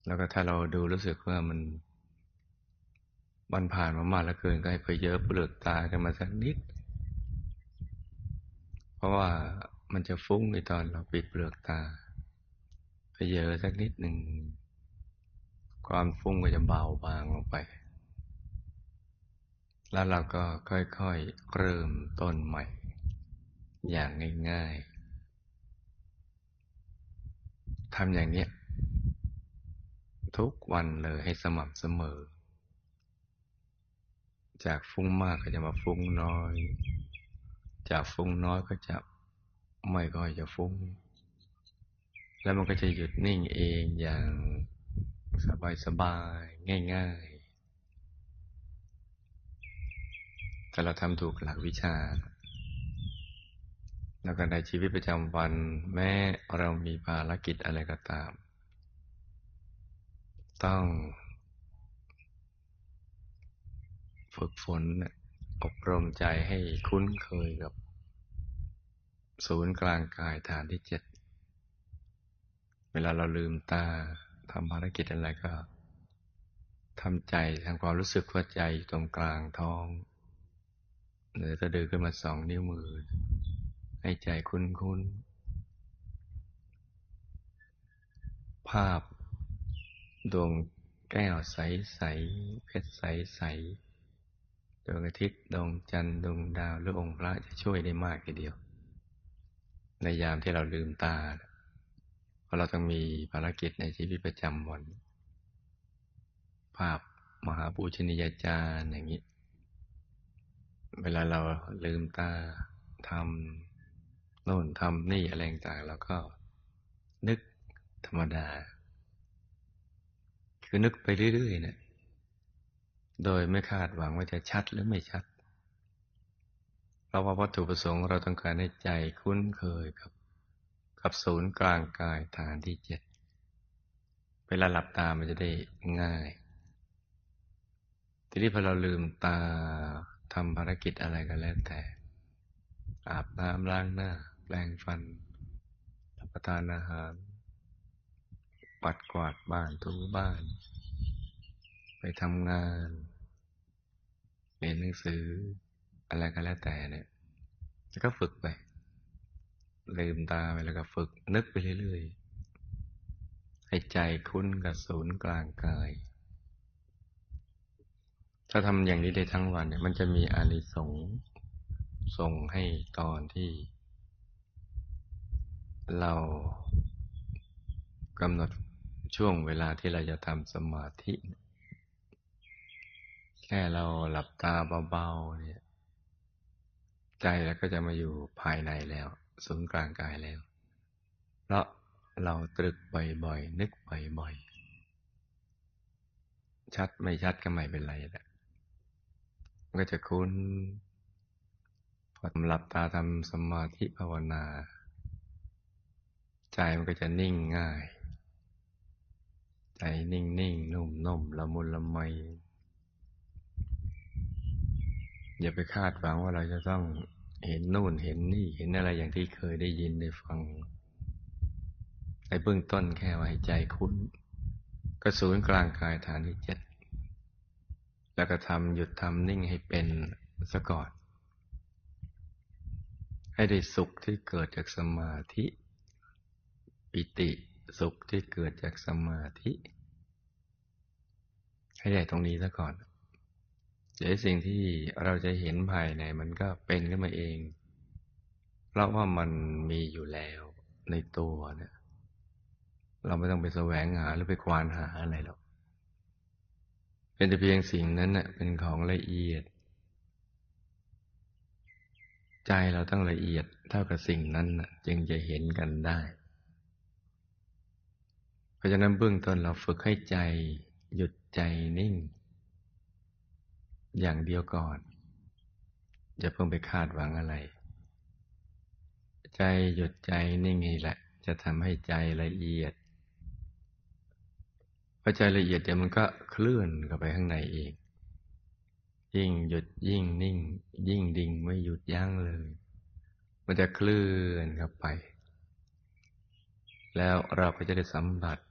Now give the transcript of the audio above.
แล้วก็ถ้าเราดูรู้สึกว่ามันผ่านมามากแล้วเกินก็ให้เพเยอะเปลือกตากันมาสักนิดเพราะว่ามันจะฟุ้งในตอนเราปิดเปลือกตาเพเยอะสักนิดหนึ่งความฟุ้งก็จะเบาบางลงไปแล้วเราก็ค่อยๆเริ่มต้นใหม่อย่างง่ายๆทำอย่างเนี้ยทุกวันเลยให้สม่ำเสมอจากฟุ้งมากก็จะมาฟุ้งน้อยจากฟุ้งน้อยก็จะไม่ค่อยจะฟุ้งแล้วมันก็จะหยุดนิ่งเองอย่างสบายๆง่ายๆถ้าเราทำถูกหลักวิชาแล้วก็ในชีวิตประจำวันแม้เรามีภารกิจอะไรก็ตามต้องฝึกฝนอบรมใจให้คุ้นเคยกับศูนย์กลางกายฐานที่เจ็ดเวลาเราลืมตาทำภารกิจอะไรก็ทำใจทำความรู้สึกว่าใจอยู่ตรงกลางท้องหรือจะดึงขึ้นมา2 นิ้วมือให้ใจคุ้นๆภาพดวงแก้วใสๆเพชรใสๆดวงอาทิตย์ดวงจันทร์ดวงดาวหรือองค์พระจะช่วยได้มากทีเดียวในยามที่เราลืมตาเพราะเราต้องมีภารกิจในชีวิตประจำวันภาพมหาปูชนียาจารย์อย่างนี้เวลาเราลืมตาทำโน่นทำนี่อะไรต่างๆเราก็นึกธรรมดาคือนึกไปเรื่อยๆเนี่ยโดยไม่คาดหวังว่าจะชัดหรือไม่ชัดเพราะว่าวัตถุประสงค์เราต้องการให้ใจคุ้นเคยกับศูนย์กลางกายฐานที่เจ็ดเวลาหลับตามันจะได้ง่ายทีนี้พอเราลืมตาทำภารกิจอะไรก็แล้วแต่อาบน้ำล้างหน้าแปรงฟันรับประทานอาหารปัดกวาดบ้านถูบ้านไปทำงานเรียนหนังสืออะไรก็แล้วแต่เนี่ยแล้วก็ฝึกไปลืมตาไปแล้วก็ฝึกนึกไปเรื่อยๆให้ใจคุ้นกับศูนย์กลางกายถ้าทำอย่างนี้ได้ทั้งวันเนี่ยมันจะมีอานิสงส์ส่งให้ตอนที่เรากำหนดช่วงเวลาที่เราจะทำสมาธิแค่เราหลับตาเบาๆเนี่ยใจเราก็จะมาอยู่ภายในแล้วศูนย์กลางกายแล้วเพราะเราตรึกบ่อยๆนึกบ่อยๆชัดไม่ชัดก็ไม่เป็นไรแหละมันก็จะคุ้นพอหลับตาทำสมาธิภาวนาใจมันก็จะนิ่งง่ายใจนิ่งๆนุ่มๆละมุนละไมอย่าไปคาดหวังว่าเราจะต้องเห็นนู่นเห็นนี่เห็นอะไรอย่างที่เคยได้ยินได้ฟังในเบื้องต้นแค่ว่าให้ใจคุ้นก็ศูนย์กลางกายฐานที่เจ็ดแล้วก็หยุดทำนิ่งให้เป็นซะก่อนให้ได้สุขที่เกิดจากสมาธิปิติสุขที่เกิดจากสมาธิให้ได้ตรงนี้ซะก่อนเดี๋ยวสิ่งที่เราจะเห็นภายในมันก็เป็นขึ้นมาเองเพราะว่ามันมีอยู่แล้วในตัวเนี่ยเราไม่ต้องไปแสวงหาหรือไปควานหาอะไรหรอกเป็นแต่เพียงสิ่งนั้นน่ะเป็นของละเอียดใจเราต้องละเอียดเท่ากับสิ่งนั้นน่ะจึงจะเห็นกันได้เพราะฉะนั้นเบื้องต้นเราฝึกให้ใจหยุดใจนิ่งอย่างเดียวก่อนอย่าเพิ่งไปคาดหวังอะไรใจหยุดใจนิ่งนี่แหละจะทำให้ใจละเอียดพอใจละเอียดเดี๋ยวมันก็เคลื่อนเข้าไปข้างในเองยิ่งหยุดยิ่งนิ่งยิ่งดิ่งไม่หยุดยั้งเลยมันจะเคลื่อนเข้าไปแล้วเราก็จะได้สัมผัส